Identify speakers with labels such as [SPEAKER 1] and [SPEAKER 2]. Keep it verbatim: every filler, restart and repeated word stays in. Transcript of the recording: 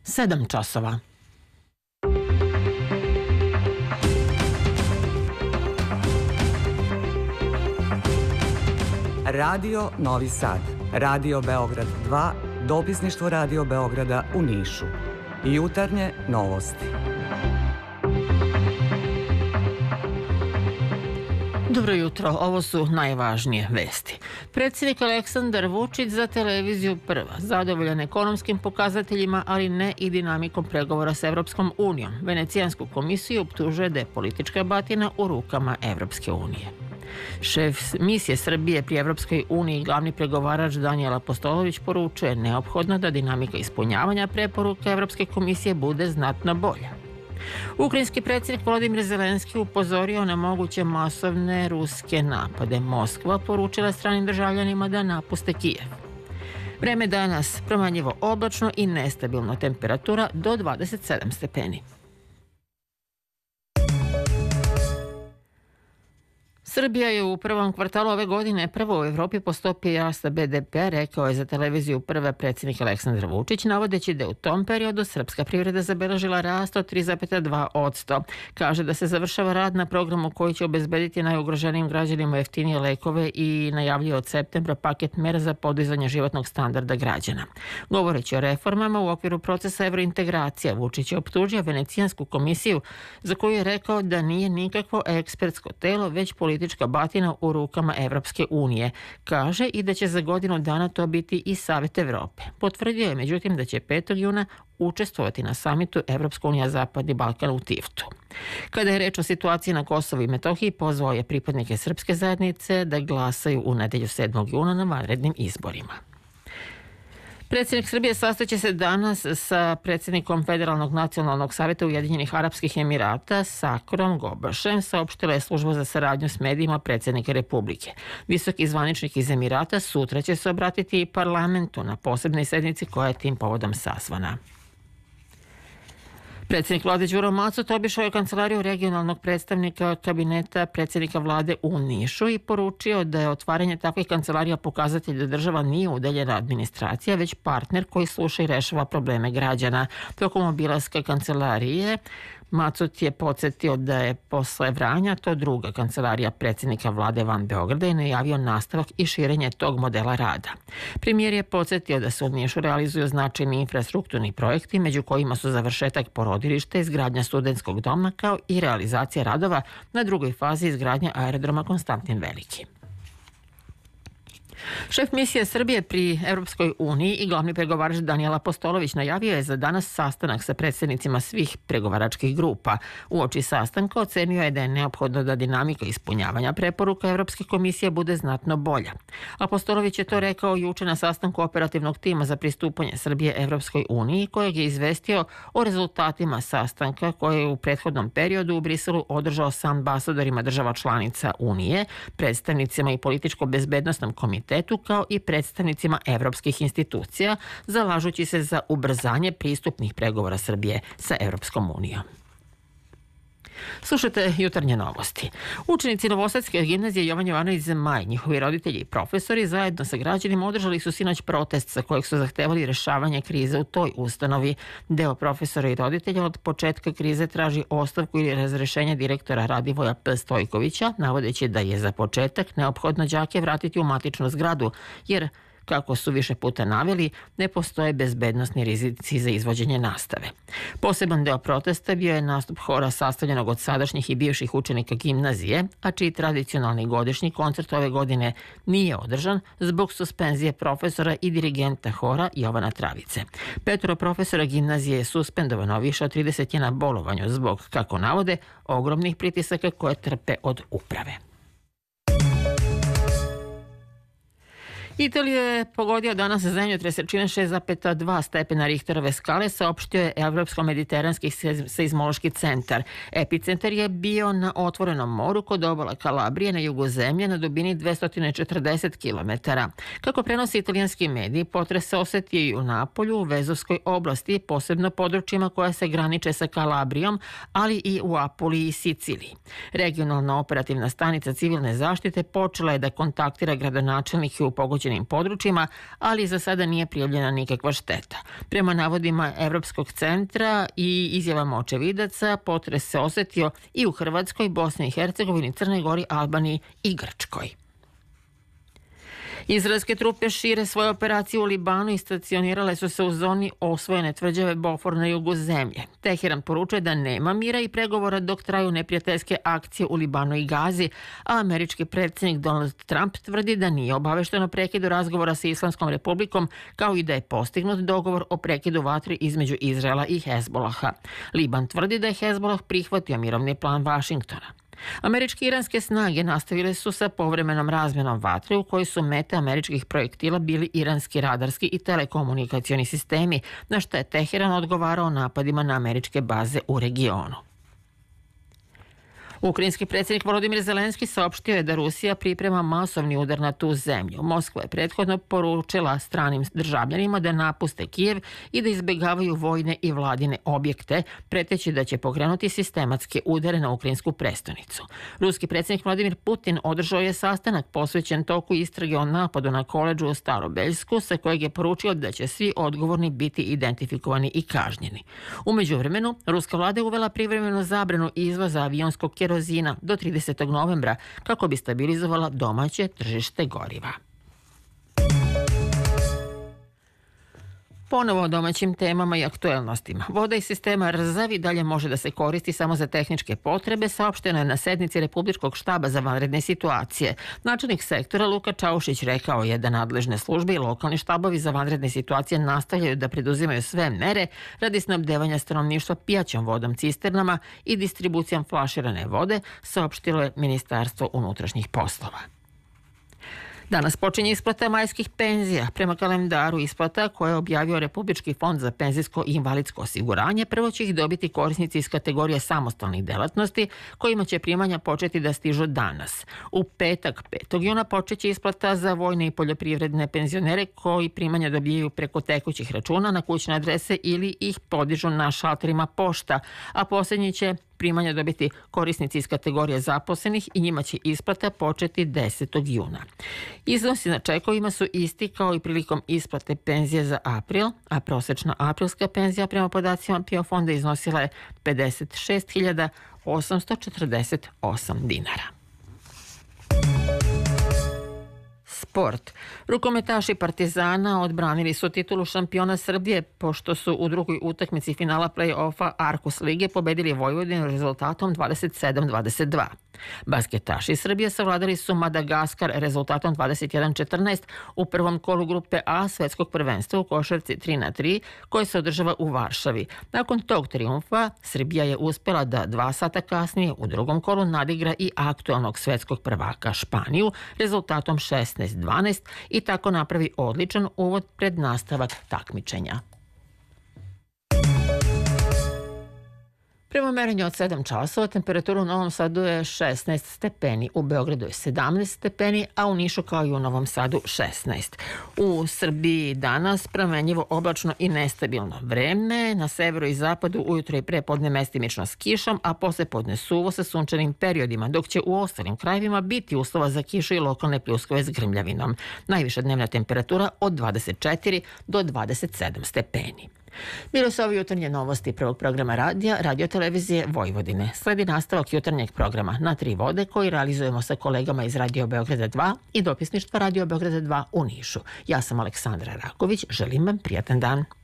[SPEAKER 1] sedam časova.
[SPEAKER 2] Radio Novi Sad, Radio Beograd dva, dopisništvo Radio Beograda u Nišu. Jutarnje novosti.
[SPEAKER 1] Dobro jutro, ovo su najvažnije vesti. Predsjednik Aleksandar Vučić za televiziju Prva zadovoljan ekonomskim pokazateljima, ali ne i dinamikom pregovora s Evropskom unijom. Venecijansku komisiju optužuje da je politička batina u rukama Evropske unije. Šef misije Srbije pri Evropskoj uniji, glavni pregovarač Danijel Apostolović, poručuje neophodno da dinamika ispunjavanja preporuka Evropske komisije bude znatno bolja. Ukrajinski predsjednik Volodimir Zelenski upozorio na moguće masovne ruske napade. Moskva poručila stranim državljanima da napuste Kijev. Vreme danas promanjivo oblačno i nestabilno, temperatura do dvadeset sedam stepeni. Srbija je u prvom kvartalu ove godine prvo u Evropi po stopi rasta be de pe, rekao je za televiziju Prva predsjednik Aleksandar Vučić, navodeći da je u tom periodu srpska privreda zabeležila rast od tri zarez dva posto. Kaže da se završava rad na programu koji će obezbediti najugroženijim građanima jeftinije lekove i najavljuje od septembra paket mera za podizanje životnog standarda građana. Govoreći o reformama u okviru procesa evrointegracija, Vučić je optužio Venecijansku komisiju, za koju je rekao da nije nikakvo ekspertsko telo, već politička batina u rukama Evropske unije. Kaže i da će za godinu dana to biti i Savet Evrope. Potvrdio je međutim da će petog juna učestvovati na samitu Evropska unija Zapadni Balkan u Tivtu. Kada je reč o situaciji na Kosovu i Metohiji, pozvao je pripadnike srpske zajednice da glasaju u nedelju sedmog juna na vanrednim izborima. Predsjednik Srbije sastaće se danas sa predsjednikom Federalnog nacionalnog savjeta Ujedinjenih Arapskih Emirata Sakrom Gobašem, saopštila je služba za saradnju s medijima predsjednika Republike. Visoki zvaničnik iz Emirata sutra će se obratiti i parlamentu na posebnoj sednici koja je tim povodom sazvana. Predsjednik vlade Đuro Macot obišao je kancelariju regionalnog predstavnika kabineta predsjednika vlade u Nišu i poručio da je otvaranje takvih kancelarija pokazatelj da država nije udaljena administracija, već partner koji sluša i rešava probleme građana. Tokom obilaska kancelarije Macot je podsjetio da je posle Vranja to druga kancelarija predsjednika vlade van Beograda i najavio nastavak i širenje tog modela rada. Premijer je podsjetio da se u Nišu realizuju značajni infrastrukturni projekti, među kojima su završetak porodilišta, izgradnja studentskog doma kao i realizacija radova na drugoj fazi izgradnje aerodroma Konstantin Veliki. Šef misije Srbije pri Evropskoj uniji i glavni pregovarač Danijel Apostolović najavio je za danas sastanak sa predsjednicima svih pregovaračkih grupa. Uoči sastanka ocenio je da je neophodno da dinamika ispunjavanja preporuka Evropske komisije bude znatno bolja. Apostolović je to rekao juče na sastanku operativnog tima za pristupanje Srbije Evropskoj uniji, kojeg je izvestio o rezultatima sastanka koje je u prethodnom periodu u Briselu održao sa ambasadorima država članica Unije, predstavnicima i političko-bezbednostnom komitetu, kao i predstavnicima evropskih institucija, zalažući se za ubrzanje pristupnih pregovora Srbije sa Evropskom unijom. Slušajte jutarnje novosti. Učenici Novosadske gimnazije Jovan Jovanović Zmaj, njihovi roditelji i profesori zajedno sa građanima održali su sinoć protest sa kojeg su zahtevali rešavanje krize u toj ustanovi. Deo profesora i roditelja od početka krize traži ostavku ili razrešenje direktora Radivoja P. Stojkovića, navodeći da je za početak neophodno đake vratiti u matičnu zgradu, jer kako su više puta naveli, ne postoje bezbednosni rizici za izvođenje nastave. Poseban deo protesta bio je nastup hora sastavljenog od sadašnjih i bivših učenika gimnazije, a čiji tradicionalni godišnji koncert ove godine nije održan zbog suspenzije profesora i dirigenta hora Jovana Travice. Petoro profesora gimnazije je suspendovano, više od trideset je na bolovanju zbog, kako navode, ogromnih pritisaka koje trpe od uprave. Italija je pogodio danas zemljotres jačine šest zarez dva stepena Richterove skale, saopštio je Evropsko-mediteranski seizmološki centar. Epicentar je bio na otvorenom moru kod obala Kalabrije na jugu zemlje na dubini dvesta četrdeset kilometara. Kako prenosi italijanski mediji, potres se osetio i u Napolju, u Vezovskoj oblasti, posebno područjima koja se graniče sa Kalabrijom, ali i u Apuliji i Siciliji. Regionalna operativna stanica civilne zaštite počela je da kontaktira gradonačelnike u pogođenim zaštićenim područjima, ali za sada nije prijavljena nikakva šteta. Prema navodima Evropskog centra i izjavama očevidaca, potres se osetio i u Hrvatskoj, Bosni i Hercegovini, Crnoj Gori, Albaniji i Grčkoj. Izraelske trupe šire svoje operacije u Libanu i stacionirale su se u zoni osvojene tvrđave Bofor na jugu zemlje. Teheran poručuje da nema mira i pregovora dok traju neprijateljske akcije u Libanu i Gazi, a američki predsjednik Donald Trump tvrdi da nije obavešteno o prekidu razgovora sa Islamskom republikom, kao i da je postignut dogovor o prekidu vatre između Izraela i Hezbolaha. Liban tvrdi da je Hezbolah prihvatio mirovni plan Vašingtona. Američke i iranske snage nastavile su sa povremenom razmjenom vatre u kojoj su mete američkih projektila bili iranski radarski i telekomunikacioni sistemi, na što je Teheran odgovarao napadima na američke baze u regionu. Ukrajinski predsjednik Volodimir Zelenski saopštio je da Rusija priprema masovni udar na tu zemlju. Moskva je prethodno poručila stranim državljanima da napuste Kijev i da izbjegavaju vojne i vladine objekte, preteći da će pokrenuti sistematske udare na ukrajinsku prestonicu. Ruski predsjednik Vladimir Putin održao je sastanak posvećen toku istrage o napadu na koledžu u Starobeljsku, sa kojeg je poručio da će svi odgovorni biti identifikovani i kažnjeni. U međuvremenu, ruska vlada je uvela privremenu zabranu izvoza avionskog kerozina do tridesetog novembra kako bi stabilizovala domaće tržište goriva. Ponovo o domaćim temama i aktuelnostima. Voda iz sistema Rzavi dalje može da se koristi samo za tehničke potrebe, saopšteno je na sednici Republičkog štaba za vanredne situacije. Načelnik sektora Luka Čaušić rekao je da nadležne službe i lokalni štabovi za vanredne situacije nastavljaju da preduzimaju sve mere radi snabdevanja stanovništva pijaćom vodom cisternama i distribucijom flaširane vode, saopštilo je Ministarstvo unutrašnjih poslova. Danas počinje isplata majskih penzija. Prema kalendaru isplata koje je objavio Republički fond za penzijsko i invalidsko osiguranje, prvo će ih dobiti korisnici iz kategorije samostalnih delatnosti, kojima će primanja početi da stižu danas. U petak, petog juna, počeće isplata za vojne i poljoprivredne penzionere koji primanja dobijaju preko tekućih računa na kućne adrese ili ih podižu na šalterima pošta, a posljednji će primanja dobiti korisnici iz kategorije zaposlenih i njima će isplata početi desetog juna. Iznosi na čekovima su isti kao i prilikom isplate penzije za april, a prosječna aprilska penzija prema podacima P I O fonda iznosila je pedeset šest hiljada osamsto četrdeset osam dinara. Sport. Rukometaši Partizana odbranili su titulu šampiona Srbije pošto su u drugoj utakmici finala play-offa Arkus lige pobedili Vojvodinu rezultatom dvadeset sedam dvadeset dva. Basketaši Srbije savladali su Madagaskar rezultatom dvadeset jedan četrnaest u prvom kolu grupe A svetskog prvenstva u košarci tri na tri koje se održava u Varšavi. Nakon tog trijumfa Srbija je uspjela da dva sata kasnije u drugom kolu nadigra i aktualnog svetskog prvaka Španiju rezultatom šesnaest dvanaest i tako napravi odličan uvod pred nastavak takmičenja. Prema merenju od sedam časova temperatura u Novom Sadu je šesnaest stepeni, u Beogradu je sedamnaest stepeni, a u Nišu kao i u Novom Sadu šesnaest. U Srbiji danas promenljivo oblačno i nestabilno vreme, na severu i zapadu ujutro i prepodne mestimično s kišom, a posle podne suvo sa sunčanim periodima, dok će u ostalim krajevima biti uslova za kišu i lokalne pljuskove s grmljavinom. Najviša dnevna temperatura od dvadeset četiri do dvadeset sedam stepeni. Bile su ovi jutarnje novosti prvog programa radija, Radio-televizije Vojvodine. Sledi nastavak jutarnjeg programa Na tri vode koji realizujemo sa kolegama iz Radio Beograda dva i dopisništva Radio Beograda dva u Nišu. Ja sam Aleksandra Raković, želim vam prijatan dan.